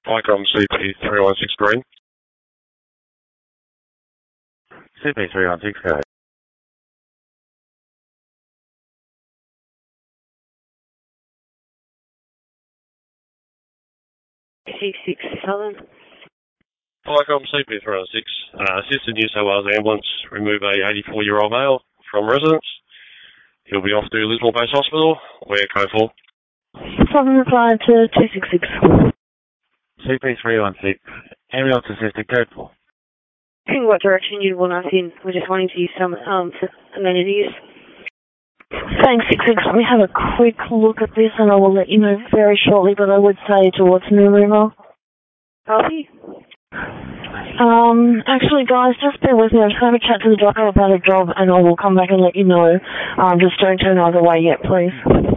Icom CP316 Green. CP316, go ahead. C6 Southern. Icom CP316. Assist the New South Wales Ambulance remove a 84-year-old male from residence. He'll be off to Lismore Base Hospital. We're code 4. Southern reply to 266. CP316, ambulance assisted, code 4. In what direction you want us in? We're just wanting to use some amenities. Thanks, 66. Let me have a quick look at this and I will let you know very shortly, but I would say towards New River. Copy? Actually, guys, just bear with me. I'm just going to have a chat to the doctor about a job and I will come back and let you know. Just don't turn either way yet, please.